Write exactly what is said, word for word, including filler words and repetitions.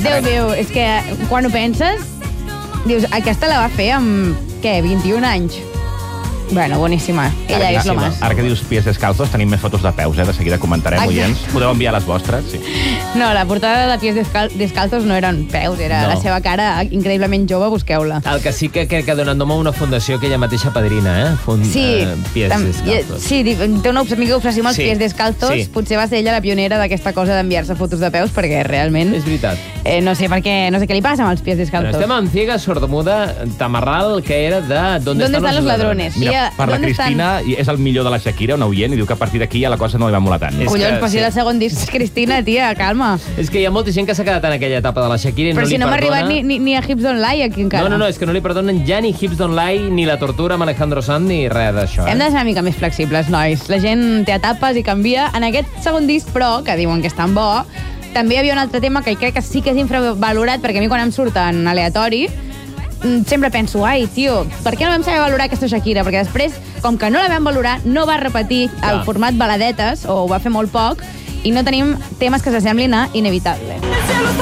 Déu meu, és que quan ho penses, dius, aquesta la va fer amb, què, vint-i-un anys? Bueno, boníssima. Ella Ara, és lo más. Ara que dius pies descalzos, tenim més fotos de peus, eh? De seguida comentarem, oients. Podeu enviar les vostres, sí. No, la portada de pies descal descalzos no eren peus, era No. la seva cara increïblement jove, busqueu-la. El que sí que crec que ha donat nom a una fundació que ella mateixa padrina, eh? Fund, Sí, eh, pies tam- descalzos. sí, di- té una mica obsessió amb els Sí, pies descalzos. sí. Potser va ser ella la pionera d'aquesta cosa d'enviar-se fotos de peus, perquè realment... És veritat. Eh, no sé per què, no sé què li passa amb els pies Bueno, descalzos. estem amb Ciega Sordomuda, Tamarral, que era de ¿Dónde, ¿Dónde están los ladrones? Mira, Ella, per la ¿dónde están? Cristina i és el millor de la Shakira, una oient, i diu que a partir d'aquí ja la cosa no li va molar tant. És Collons, que- però si sí. era el segon disc, Cristina, tia, calma. És que hi ha molta gent que s'ha quedat en aquella etapa de la Shakira i Però no si li no m'ha perdona... arribat ni, ni, ni a Hips Don't Lie aquí encara. No, no, no, és que no li perdonen ja ni Hips Don't Lie, ni la tortura amb Alejandro Sanz, ni res d'això. Eh? Hem de ser una mica més flexibles, nois. La gent té etapes i canvia. En aquest segon disc, però, que diuen que és tan bo, també hi havia un altre tema que crec que sí que és infravalorat, perquè a mi quan em surt en aleatori mm, sempre penso, ai, tio, per què no vam saber valorar aquesta Shakira? Perquè després, com que no la vam valorar, no va repetir el Clar. format baladetes, o ho va fer molt poc, i no tenim temes que s'assemblin a Inevitable.